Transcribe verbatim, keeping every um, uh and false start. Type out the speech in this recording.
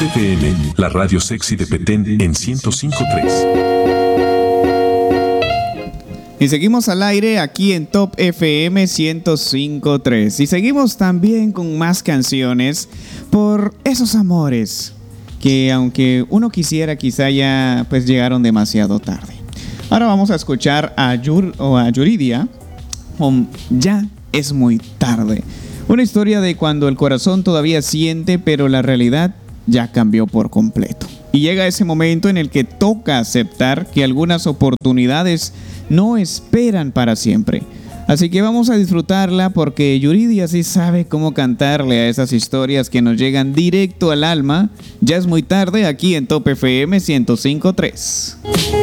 F M, la radio sexy de Petén en ciento cinco punto tres. Y seguimos al aire aquí en Top F M ciento cinco punto tres. Y seguimos también con más canciones por esos amores que, aunque uno quisiera, quizá ya pues llegaron demasiado tarde. Ahora vamos a escuchar a, Yur, o a Yuridia con Ya es muy tarde. Una historia de cuando el corazón todavía siente, pero la realidad ya cambió por completo. Y llega ese momento en el que toca aceptar que algunas oportunidades no esperan para siempre. Así que vamos a disfrutarla porque Yuridia sí sabe cómo cantarle a esas historias que nos llegan directo al alma. Ya es muy tarde aquí en Top F M ciento cinco punto tres.